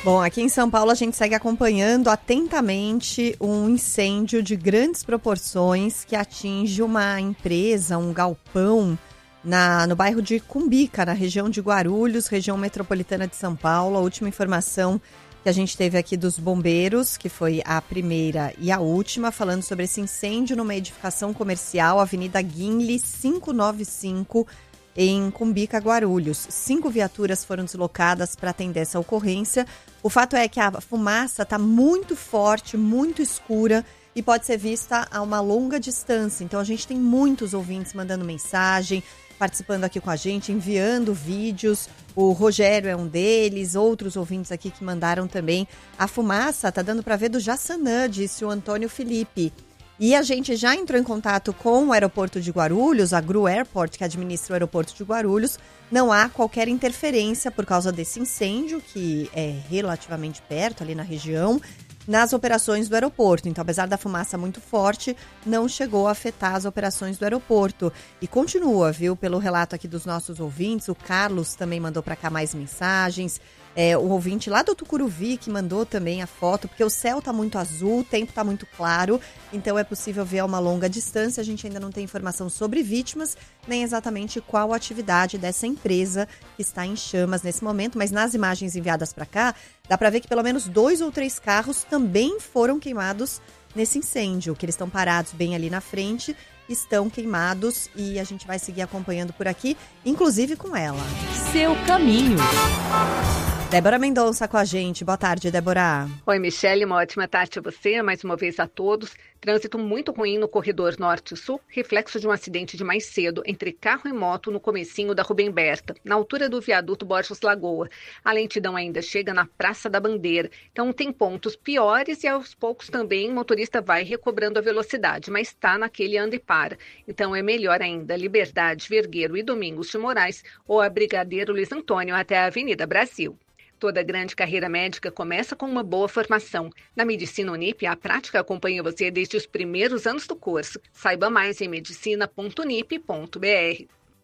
Bom, aqui em São Paulo a gente segue acompanhando atentamente um incêndio de grandes proporções que atinge uma empresa, um galpão, no bairro de Cumbica, na região de Guarulhos, região metropolitana de São Paulo. A última informação que a gente teve aqui dos bombeiros, que foi a primeira e a última, falando sobre esse incêndio numa edificação comercial, Avenida Guinle 595, em Cumbica, Guarulhos. 5 viaturas foram deslocadas para atender essa ocorrência. O fato é que a fumaça está muito forte, muito escura e pode ser vista a uma longa distância. Então a gente tem muitos ouvintes mandando mensagem, participando aqui com a gente, enviando vídeos. O Rogério é um deles, outros ouvintes aqui que mandaram também. A fumaça está dando para ver do Jaçanã, disse o Antônio Felipe. E a gente já entrou em contato com o aeroporto de Guarulhos, a Gru Airport, que administra o aeroporto de Guarulhos. Não há qualquer interferência por causa desse incêndio, que é relativamente perto, ali na região, nas operações do aeroporto. Então, apesar da fumaça muito forte, não chegou a afetar as operações do aeroporto. E continua, viu, pelo relato aqui dos nossos ouvintes. O Carlos também mandou para cá mais mensagens. O ouvinte lá do Tucuruvi que mandou também a foto, porque o céu está muito azul, o tempo está muito claro, então é possível ver a uma longa distância. A gente ainda não tem informação sobre vítimas, nem exatamente qual a atividade dessa empresa que está em chamas nesse momento, mas nas imagens enviadas para cá, dá para ver que pelo menos 2 ou 3 carros também foram queimados nesse incêndio, que eles estão parados bem ali na frente, estão queimados e a gente vai seguir acompanhando por aqui, inclusive com ela. Seu caminho. Débora Mendonça com a gente. Boa tarde, Débora. Oi, Michele, uma ótima tarde a você, mais uma vez a todos. Trânsito muito ruim no corredor norte-sul, reflexo de um acidente de mais cedo entre carro e moto no comecinho da Rubem Berta, na altura do viaduto Borges Lagoa. A lentidão ainda chega na Praça da Bandeira, então tem pontos piores e aos poucos também o motorista vai recobrando a velocidade, mas está naquele anda e para. Então é melhor ainda Liberdade, Vergueiro e Domingos de Moraes ou a Brigadeiro Luiz Antônio até a Avenida Brasil. Toda grande carreira médica começa com uma boa formação. Na Medicina Unip, a prática acompanha você desde os primeiros anos do curso. Saiba mais em medicina.unip.br.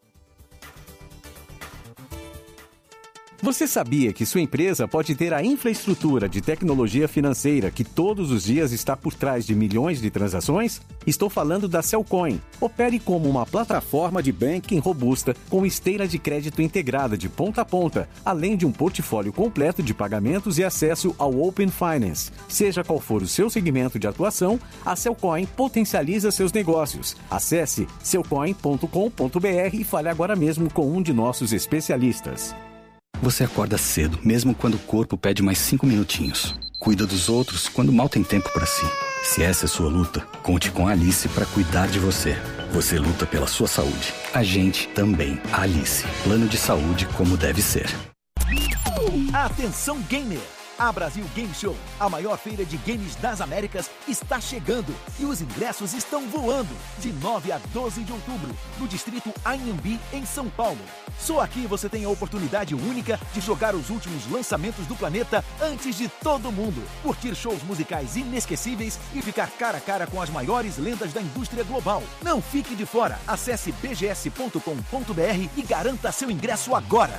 Você sabia que sua empresa pode ter a infraestrutura de tecnologia financeira que todos os dias está por trás de milhões de transações? Estou falando da Cellcoin. Opere como uma plataforma de banking robusta com esteira de crédito integrada de ponta a ponta, além de um portfólio completo de pagamentos e acesso ao Open Finance. Seja qual for o seu segmento de atuação, a Cellcoin potencializa seus negócios. Acesse cellcoin.com.br e fale agora mesmo com um de nossos especialistas. Você acorda cedo, mesmo quando o corpo pede mais 5 minutinhos. Cuida dos outros quando mal tem tempo para si. Se essa é sua luta, conte com a Alice para cuidar de você. Você luta pela sua saúde. A gente também. A Alice. Plano de saúde como deve ser. Atenção, gamer! A Brasil Game Show, a maior feira de games das Américas, está chegando e os ingressos estão voando de 9 a 12 de outubro, no distrito Anhembi, em São Paulo. Só aqui você tem a oportunidade única de jogar os últimos lançamentos do planeta antes de todo mundo, curtir shows musicais inesquecíveis e ficar cara a cara com as maiores lendas da indústria global. Não fique de fora, acesse bgs.com.br e garanta seu ingresso agora.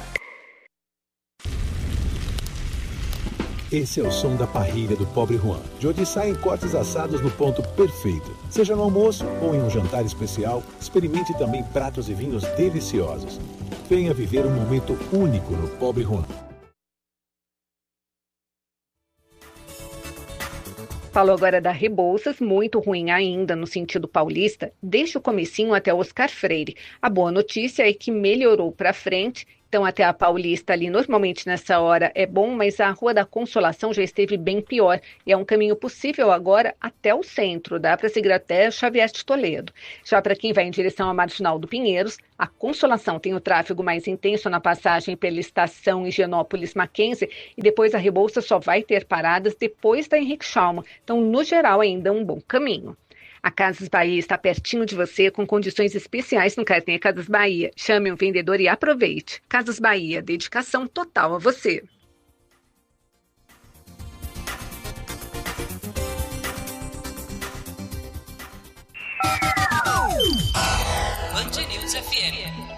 Esse é o som da parrilha do Pobre Juan, de onde saem cortes assados no ponto perfeito. Seja no almoço ou em um jantar especial, experimente também pratos e vinhos deliciosos. Venha viver um momento único no Pobre Juan. Falou agora da Rebouças, muito ruim ainda no sentido paulista, desde o comecinho até Oscar Freire. A boa notícia é que melhorou para frente. Então, até a Paulista ali, normalmente nessa hora é bom, mas a Rua da Consolação já esteve bem pior. E é um caminho possível agora até o centro, dá para seguir até Xavier de Toledo. Já para quem vai em direção à Marginal do Pinheiros, a Consolação tem o tráfego mais intenso na passagem pela estação Higienópolis-Mackenzie e depois a Rebouças só vai ter paradas depois da Henrique Schaumann. Então, no geral, ainda um bom caminho. A Casas Bahia está pertinho de você com condições especiais no carnê Casas Bahia. Chame um vendedor e aproveite. Casas Bahia, dedicação total a você. Band News FM.